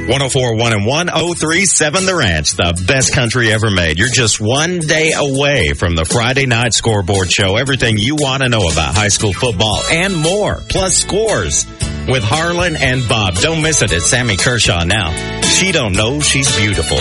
104.1 and 103.7 The Ranch, the best country ever made. You're just one day away from the Friday Night Scoreboard Show. Everything you want to know about high school football and more, plus scores with Harlan and Bob. Don't miss it. It's Sammy Kershaw now. She don't know she's beautiful.